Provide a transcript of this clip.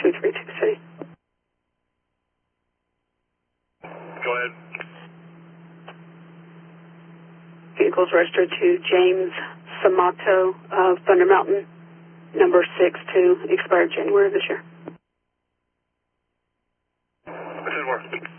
232 City. Go ahead. Vehicles registered to James Samato of Thunder Mountain, number 62, expired January of this year. This is work.